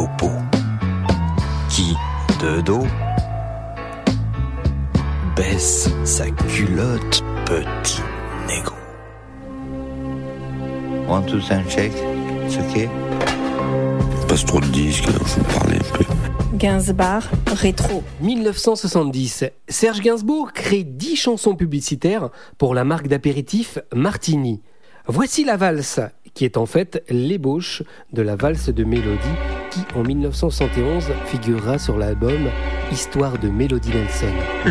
popo. Qui, de dos, baisse sa culotte, petit négo. 1, 2, 5, check. C'est ok? Passe trop de disques, je vous parler un peu. Gainsbourg, rétro. 1970, Serge Gainsbourg crée 10 chansons publicitaires pour la marque d'apéritif Martini. Voici la valse, qui est en fait l'ébauche de la valse de Mélodie, qui en 1971 figurera sur l'album Histoire de Mélodie Nelson.